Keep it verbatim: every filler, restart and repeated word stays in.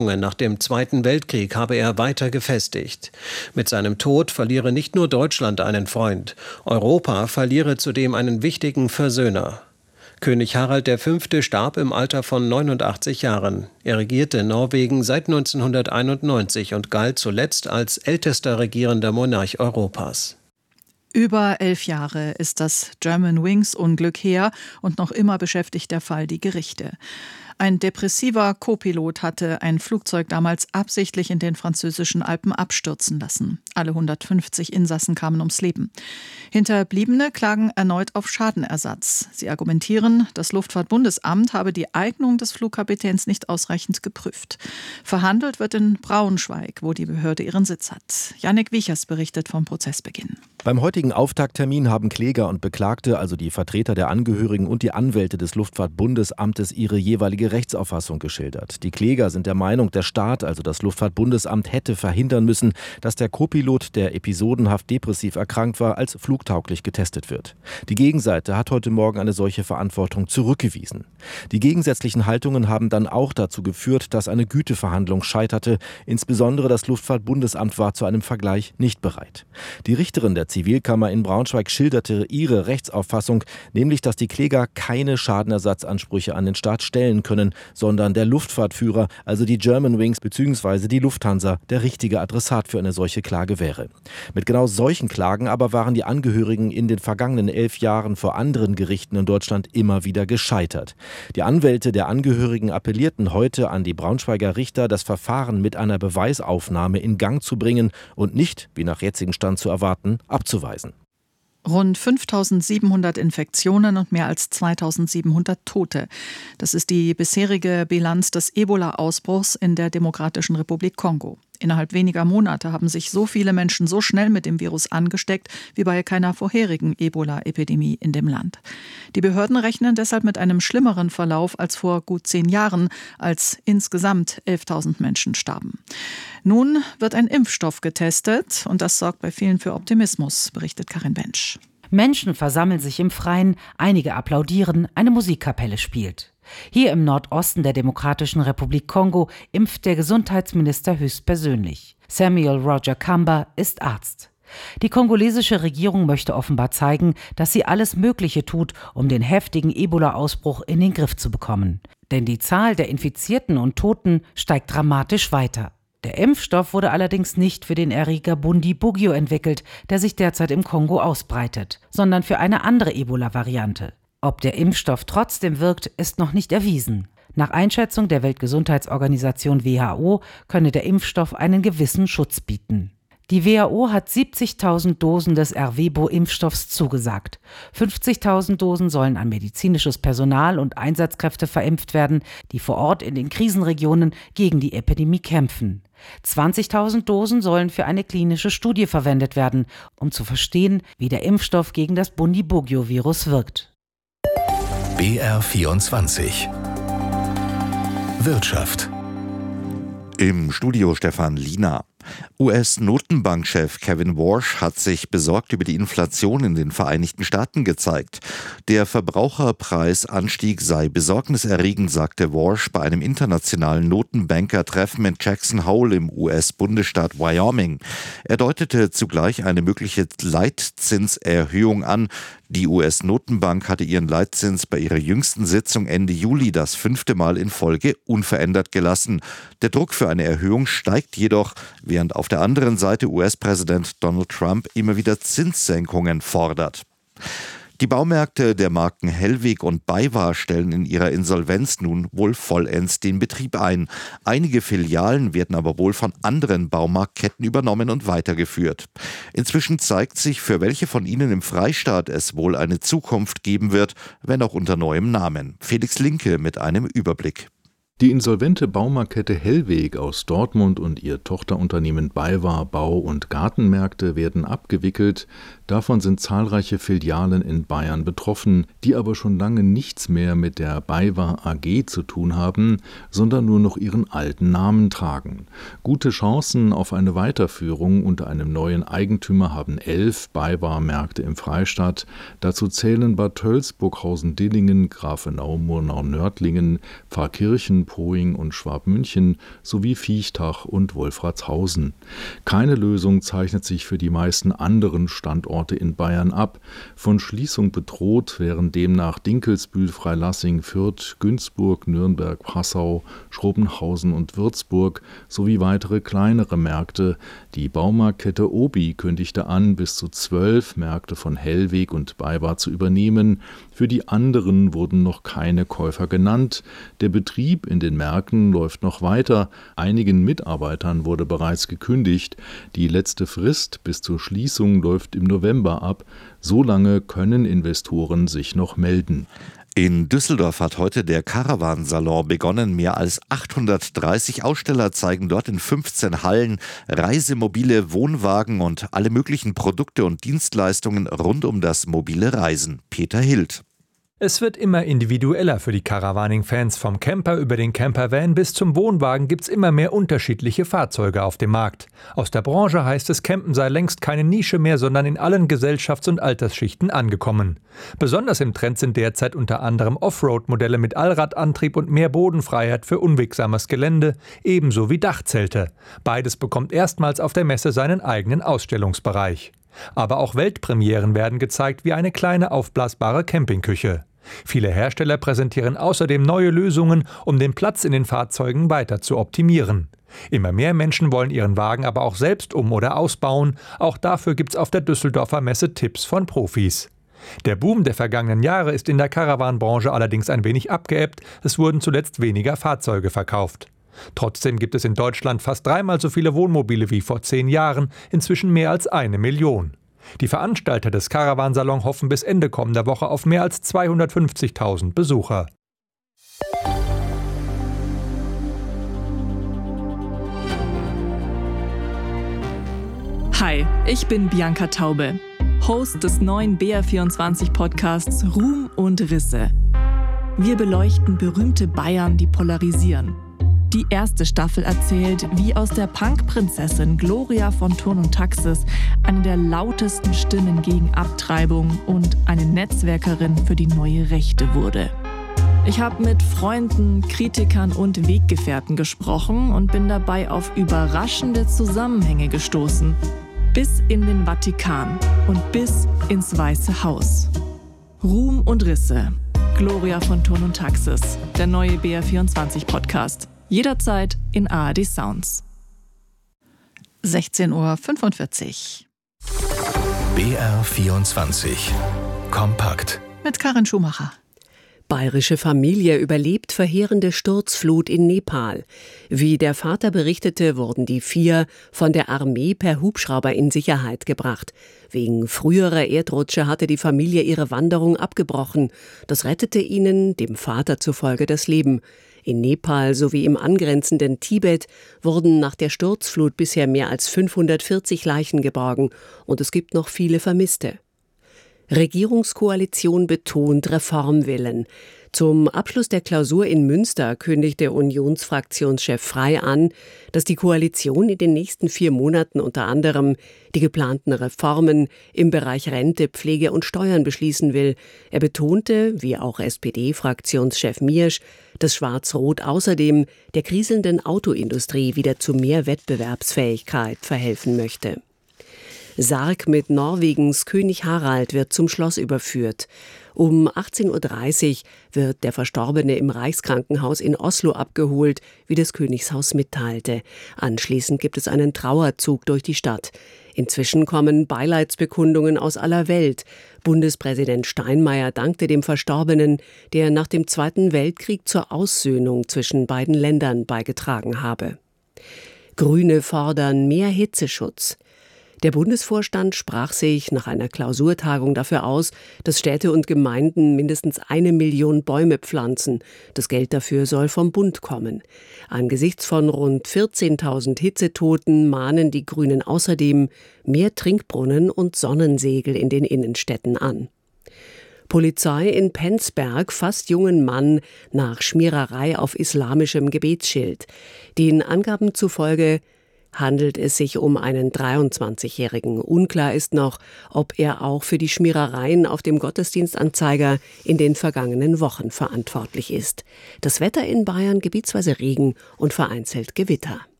Nach dem Zweiten Weltkrieg habe er weiter gefestigt. Mit seinem Tod verliere nicht nur Deutschland einen Freund, Europa verliere zudem einen wichtigen Versöhner. König Harald der Fünfte starb im Alter von neunundachtzig Jahren. Er regierte Norwegen seit neunzehnhunderteinundneunzig und galt zuletzt als ältester regierender Monarch Europas. Über elf Jahre ist das Germanwings-Unglück her und noch immer beschäftigt der Fall die Gerichte. Ein depressiver Co-Pilot hatte ein Flugzeug damals absichtlich in den französischen Alpen abstürzen lassen. Alle hundertfünfzig Insassen kamen ums Leben. Hinterbliebene klagen erneut auf Schadenersatz. Sie argumentieren, das Luftfahrtbundesamt habe die Eignung des Flugkapitäns nicht ausreichend geprüft. Verhandelt wird in Braunschweig, wo die Behörde ihren Sitz hat. Jannik Wiechers berichtet vom Prozessbeginn. Beim heutigen Auftakttermin haben Kläger und Beklagte, also die Vertreter der Angehörigen und die Anwälte des Luftfahrtbundesamtes, ihre jeweilige Rechtsauffassung geschildert. Die Kläger sind der Meinung, der Staat, also das Luftfahrtbundesamt, hätte verhindern müssen, dass der Co-Pilot, der episodenhaft depressiv erkrankt war, als flugtauglich getestet wird. Die Gegenseite hat heute Morgen eine solche Verantwortung zurückgewiesen. Die gegensätzlichen Haltungen haben dann auch dazu geführt, dass eine Güteverhandlung scheiterte. Insbesondere das Luftfahrtbundesamt war zu einem Vergleich nicht bereit. Die Richterin der Zivilkammer in Braunschweig schilderte ihre Rechtsauffassung, nämlich, dass die Kläger keine Schadenersatzansprüche an den Staat stellen können, sondern der Luftfahrtführer, also die Germanwings bzw. die Lufthansa, der richtige Adressat für eine solche Klage wäre. Mit genau solchen Klagen aber waren die Angehörigen in den vergangenen elf Jahren vor anderen Gerichten in Deutschland immer wieder gescheitert. Die Anwälte der Angehörigen appellierten heute an die Braunschweiger Richter, das Verfahren mit einer Beweisaufnahme in Gang zu bringen und nicht, wie nach jetzigem Stand zu erwarten, abzuweisen. Rund fünftausendsiebenhundert Infektionen und mehr als zweitausendsiebenhundert Tote. Das ist die bisherige Bilanz des Ebola-Ausbruchs in der Demokratischen Republik Kongo. Innerhalb weniger Monate haben sich so viele Menschen so schnell mit dem Virus angesteckt wie bei keiner vorherigen Ebola-Epidemie in dem Land. Die Behörden rechnen deshalb mit einem schlimmeren Verlauf als vor gut zehn Jahren, als insgesamt elftausend Menschen starben. Nun wird ein Impfstoff getestet und das sorgt bei vielen für Optimismus, berichtet Karin Bensch. Menschen versammeln sich im Freien, einige applaudieren, eine Musikkapelle spielt. Hier im Nordosten der Demokratischen Republik Kongo impft der Gesundheitsminister höchstpersönlich. Samuel Roger Kamba ist Arzt. Die kongolesische Regierung möchte offenbar zeigen, dass sie alles Mögliche tut, um den heftigen Ebola-Ausbruch in den Griff zu bekommen. Denn die Zahl der Infizierten und Toten steigt dramatisch weiter. Der Impfstoff wurde allerdings nicht für den Erreger Bundibugyo entwickelt, der sich derzeit im Kongo ausbreitet, sondern für eine andere Ebola-Variante. Ob der Impfstoff trotzdem wirkt, ist noch nicht erwiesen. Nach Einschätzung der Weltgesundheitsorganisation W H O könne der Impfstoff einen gewissen Schutz bieten. Die W H O hat siebzigtausend Dosen des Ervebo-Impfstoffs zugesagt. fünfzigtausend Dosen sollen an medizinisches Personal und Einsatzkräfte verimpft werden, die vor Ort in den Krisenregionen gegen die Epidemie kämpfen. zwanzigtausend Dosen sollen für eine klinische Studie verwendet werden, um zu verstehen, wie der Impfstoff gegen das Bundibugyo-Virus wirkt. B R vierundzwanzig Wirtschaft. Im Studio Stefan Liener. U S-Notenbankchef Kevin Warsh hat sich besorgt über die Inflation in den Vereinigten Staaten gezeigt. Der Verbraucherpreisanstieg sei besorgniserregend, sagte Warsh bei einem internationalen Notenbanker-Treffen in Jackson Hole im U S-Bundesstaat Wyoming. Er deutete zugleich eine mögliche Leitzinserhöhung an. Die U S-Notenbank hatte ihren Leitzins bei ihrer jüngsten Sitzung Ende Juli das fünfte Mal in Folge unverändert gelassen. Der Druck für eine Erhöhung steigt jedoch, während auf der anderen Seite U S-Präsident Donald Trump immer wieder Zinssenkungen fordert. Die Baumärkte der Marken Hellweg und BayWa stellen in ihrer Insolvenz nun wohl vollends den Betrieb ein. Einige Filialen werden aber wohl von anderen Baumarktketten übernommen und weitergeführt. Inzwischen zeigt sich, für welche von ihnen im Freistaat es wohl eine Zukunft geben wird, wenn auch unter neuem Namen. Felix Linke mit einem Überblick. Die insolvente Baumarktkette Hellweg aus Dortmund und ihr Tochterunternehmen BayWa Bau- und Gartenmärkte werden abgewickelt. Davon sind zahlreiche Filialen in Bayern betroffen, die aber schon lange nichts mehr mit der BayWa A G zu tun haben, sondern nur noch ihren alten Namen tragen. Gute Chancen auf eine Weiterführung unter einem neuen Eigentümer haben elf BayWa-Märkte im Freistaat. Dazu zählen Bad Tölz, Burghausen-Dillingen, Grafenau-Murnau-Nördlingen, Pfarrkirchen, Poing und Schwabmünchen sowie Viechtach und Wolfratshausen. Keine Lösung zeichnet sich für die meisten anderen Standorte in Bayern ab. Von Schließung bedroht wären demnach Dinkelsbühl, Freilassing, Fürth, Günzburg, Nürnberg, Passau, Schrobenhausen und Würzburg sowie weitere kleinere Märkte. Die Baumarktkette Obi kündigte an, bis zu zwölf Märkte von Hellweg und BayWa zu übernehmen. Für die anderen wurden noch keine Käufer genannt. Der Betrieb in den Märkten läuft noch weiter. Einigen Mitarbeitern wurde bereits gekündigt. Die letzte Frist bis zur Schließung läuft im November ab. So lange können Investoren sich noch melden. In Düsseldorf hat heute der Caravan-Salon begonnen. Mehr als achthundertdreißig Aussteller zeigen dort in fünfzehn Hallen Reisemobile, Wohnwagen und alle möglichen Produkte und Dienstleistungen rund um das mobile Reisen. Peter Hild. Es wird immer individueller für die Caravaning-Fans. Vom Camper über den Campervan bis zum Wohnwagen gibt's immer mehr unterschiedliche Fahrzeuge auf dem Markt. Aus der Branche heißt es, Campen sei längst keine Nische mehr, sondern in allen Gesellschafts- und Altersschichten angekommen. Besonders im Trend sind derzeit unter anderem Offroad-Modelle mit Allradantrieb und mehr Bodenfreiheit für unwegsames Gelände, ebenso wie Dachzelte. Beides bekommt erstmals auf der Messe seinen eigenen Ausstellungsbereich. Aber auch Weltpremieren werden gezeigt, wie eine kleine aufblasbare Campingküche. Viele Hersteller präsentieren außerdem neue Lösungen, um den Platz in den Fahrzeugen weiter zu optimieren. Immer mehr Menschen wollen ihren Wagen aber auch selbst um- oder ausbauen. Auch dafür gibt's auf der Düsseldorfer Messe Tipps von Profis. Der Boom der vergangenen Jahre ist in der Caravan-Branche allerdings ein wenig abgeebbt. Es wurden zuletzt weniger Fahrzeuge verkauft. Trotzdem gibt es in Deutschland fast dreimal so viele Wohnmobile wie vor zehn Jahren, inzwischen mehr als eine Million. Die Veranstalter des Caravan-Salon hoffen bis Ende kommender Woche auf mehr als zweihundertfünfzigtausend Besucher. Hi, ich bin Bianca Taube, Host des neuen B R vierundzwanzig Podcasts Ruhm und Risse. Wir beleuchten berühmte Bayern, die polarisieren. Die erste Staffel erzählt, wie aus der Punk-Prinzessin Gloria von Thurn und Taxis eine der lautesten Stimmen gegen Abtreibung und eine Netzwerkerin für die neue Rechte wurde. Ich habe mit Freunden, Kritikern und Weggefährten gesprochen und bin dabei auf überraschende Zusammenhänge gestoßen. Bis in den Vatikan und bis ins Weiße Haus. Ruhm und Risse. Gloria von Thurn und Taxis. Der neue B R vierundzwanzig Podcast. Jederzeit in A R D Sounds. sechzehn Uhr fünfundvierzig. B R vierundzwanzig. Kompakt. Mit Karin Schumacher. Bayerische Familie überlebt verheerende Sturzflut in Nepal. Wie der Vater berichtete, wurden die vier von der Armee per Hubschrauber in Sicherheit gebracht. Wegen früherer Erdrutsche hatte die Familie ihre Wanderung abgebrochen. Das rettete ihnen, dem Vater zufolge, das Leben. In Nepal sowie im angrenzenden Tibet wurden nach der Sturzflut bisher mehr als fünfhundertvierzig Leichen geborgen und es gibt noch viele Vermisste. Regierungskoalition betont Reformwillen. Zum Abschluss der Klausur in Münster kündigte Unionsfraktionschef Frey an, dass die Koalition in den nächsten vier Monaten unter anderem die geplanten Reformen im Bereich Rente, Pflege und Steuern beschließen will. Er betonte, wie auch S P D-Fraktionschef Miersch, dass Schwarz-Rot außerdem der kriselnden Autoindustrie wieder zu mehr Wettbewerbsfähigkeit verhelfen möchte. Sarg mit Norwegens König Harald wird zum Schloss überführt. Um achtzehn Uhr dreißig wird der Verstorbene im Reichskrankenhaus in Oslo abgeholt, wie das Königshaus mitteilte. Anschließend gibt es einen Trauerzug durch die Stadt. Inzwischen kommen Beileidsbekundungen aus aller Welt. Bundespräsident Steinmeier dankte dem Verstorbenen, der nach dem Zweiten Weltkrieg zur Aussöhnung zwischen beiden Ländern beigetragen habe. Grüne fordern mehr Hitzeschutz. Der Bundesvorstand sprach sich nach einer Klausurtagung dafür aus, dass Städte und Gemeinden mindestens eine Million Bäume pflanzen. Das Geld dafür soll vom Bund kommen. Angesichts von rund vierzehntausend Hitzetoten mahnen die Grünen außerdem mehr Trinkbrunnen und Sonnensegel in den Innenstädten an. Polizei in Penzberg fasst jungen Mann nach Schmiererei auf islamischem Gebetsschild. Den Angaben zufolge handelt es sich um einen dreiundzwanzigjährigen. Unklar ist noch, ob er auch für die Schmierereien auf dem Gottesdienstanzeiger in den vergangenen Wochen verantwortlich ist. Das Wetter in Bayern gebietsweise Regen und vereinzelt Gewitter.